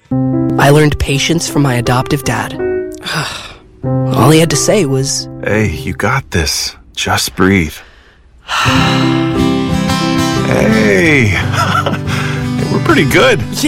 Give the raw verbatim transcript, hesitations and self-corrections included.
I learned patience from my adoptive dad. All he had to say was, "Hey, you got this. Just breathe." Hey, we're pretty good.